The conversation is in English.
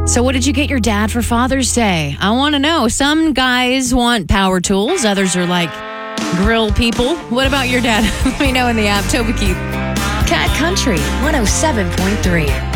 So what did you get your dad for Father's Day? I want to know. Some guys want power tools. Others are like grill people. What about your dad? Let me know in the app. Toby Keith. Cat Country 107.3.